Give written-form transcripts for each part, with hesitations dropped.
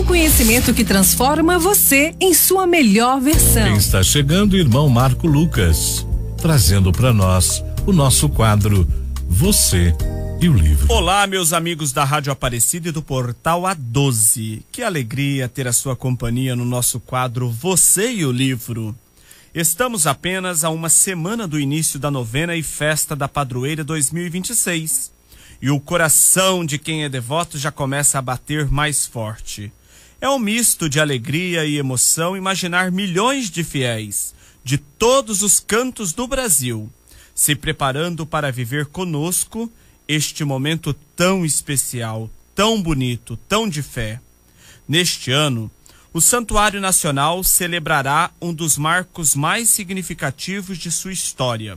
Um conhecimento que transforma você em sua melhor versão. Está chegando o irmão Marco Lucas, trazendo para nós o nosso quadro Você e o Livro. Olá, meus amigos da Rádio Aparecida e do Portal A12. Que alegria ter a sua companhia no nosso quadro Você e o Livro. Estamos apenas a uma semana do início da novena e festa da Padroeira 2026. E o coração de quem é devoto já começa a bater mais forte. É um misto de alegria e emoção imaginar milhões de fiéis de todos os cantos do Brasil se preparando para viver conosco este momento tão especial, tão bonito, tão de fé. Neste ano, o Santuário Nacional celebrará um dos marcos mais significativos de sua história.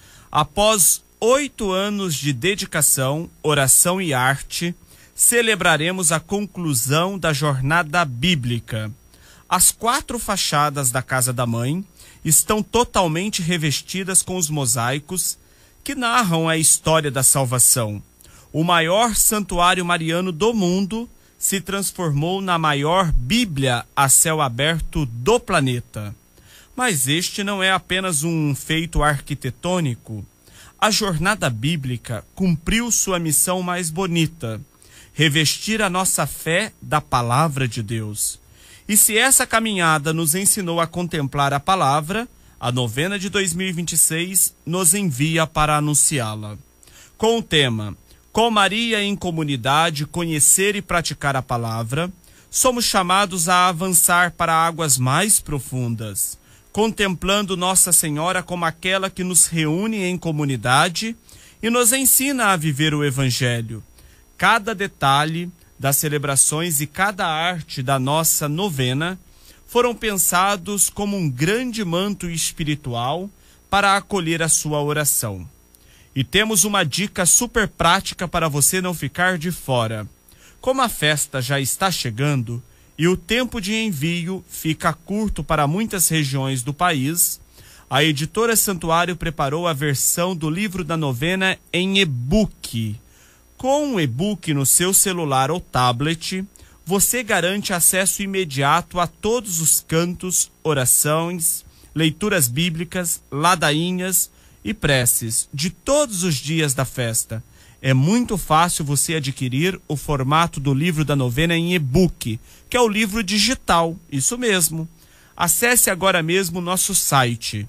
Após 8 anos de dedicação, oração e arte, celebraremos a conclusão da jornada bíblica. As 4 fachadas da Casa da Mãe estão totalmente revestidas com os mosaicos que narram a história da salvação. O maior santuário mariano do mundo se transformou na maior Bíblia a céu aberto do planeta. Mas este não é apenas um feito arquitetônico. A jornada bíblica cumpriu sua missão mais bonita: revestir a nossa fé da palavra de Deus. E se essa caminhada nos ensinou a contemplar a palavra, a novena de 2026 nos envia para anunciá-la. Com o tema Com Maria em Comunidade, Conhecer e Praticar a Palavra, somos chamados a avançar para águas mais profundas, contemplando Nossa Senhora como aquela que nos reúne em comunidade e nos ensina a viver o Evangelho. Cada detalhe das celebrações e cada arte da nossa novena foram pensados como um grande manto espiritual para acolher a sua oração. E temos uma dica super prática para você não ficar de fora. Como a festa já está chegando e o tempo de envio fica curto para muitas regiões do país, a editora Santuário preparou a versão do livro da novena em e-book. Com um e-book no seu celular ou tablet, você garante acesso imediato a todos os cantos, orações, leituras bíblicas, ladainhas e preces de todos os dias da festa. É muito fácil você adquirir o formato do livro da novena em e-book, que é o livro digital, isso mesmo. Acesse agora mesmo o nosso site,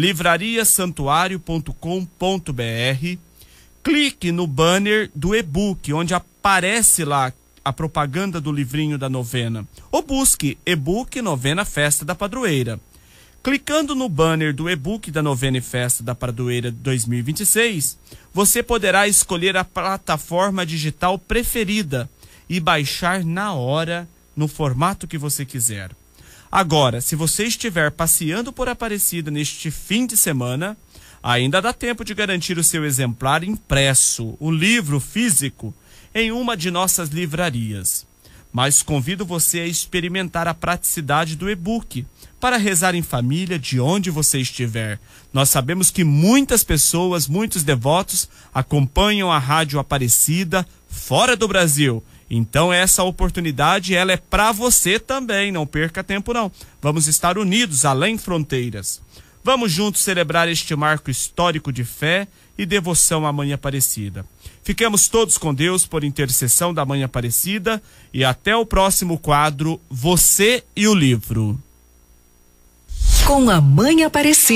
livrariasantuario.com.br, clique no banner do e-book, onde aparece lá a propaganda do livrinho da novena, ou busque e-book Novena Festa da Padroeira. Clicando no banner do e-book da Novena e Festa da Padroeira 2026, você poderá escolher a plataforma digital preferida e baixar na hora, no formato que você quiser. Agora, se você estiver passeando por Aparecida neste fim de semana, ainda dá tempo de garantir o seu exemplar impresso, o livro físico, em uma de nossas livrarias. Mas convido você a experimentar a praticidade do e-book para rezar em família de onde você estiver. Nós sabemos que muitas pessoas, muitos devotos acompanham a Rádio Aparecida fora do Brasil. Então essa oportunidade ela é para você também, não perca tempo não. Vamos estar unidos além fronteiras. Vamos juntos celebrar este marco histórico de fé e devoção à Mãe Aparecida. Fiquemos todos com Deus por intercessão da Mãe Aparecida e até o próximo quadro Você e o Livro. Com a Mãe Aparecida.